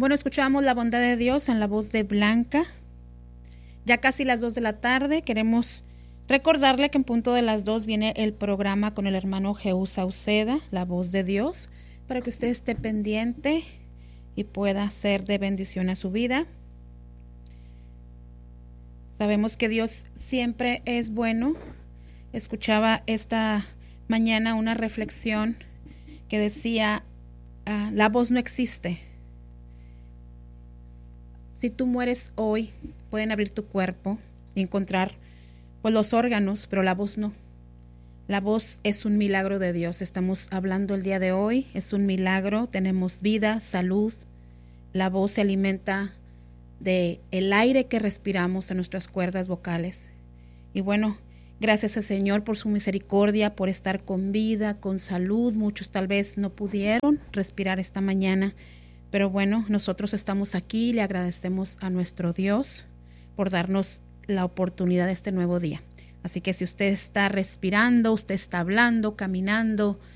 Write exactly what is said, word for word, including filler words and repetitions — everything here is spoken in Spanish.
Bueno, escuchamos La Bondad de Dios en la voz de Blanca. Ya casi las dos de la tarde, queremos recordarle que en punto de las dos viene el programa con el hermano Jehú Sauceda, La Voz de Dios, para que usted esté pendiente y pueda ser de bendición a su vida. Sabemos que Dios siempre es bueno. Escuchaba esta mañana una reflexión que decía, uh, la voz no existe. Si tú mueres hoy, pueden abrir tu cuerpo y encontrar pues, los órganos, pero la voz no. La voz es un milagro de Dios. Estamos hablando el día de hoy, es un milagro. Tenemos vida, salud. La voz se alimenta de el aire que respiramos en nuestras cuerdas vocales. Y bueno, gracias al Señor por su misericordia, por estar con vida, con salud. Muchos tal vez no pudieron respirar esta mañana, pero bueno, nosotros estamos aquí y le agradecemos a nuestro Dios por darnos la oportunidad de este nuevo día. Así que si usted está respirando, usted está hablando, caminando,